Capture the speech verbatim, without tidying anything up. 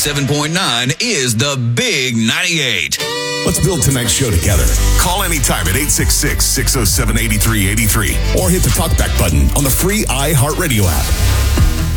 ninety-seven point nine is the Big ninety-eight. Let's build tonight's show together. Call anytime at eight six six, six oh seven, eight three eight three or hit the talkback button on the free iHeartRadio app.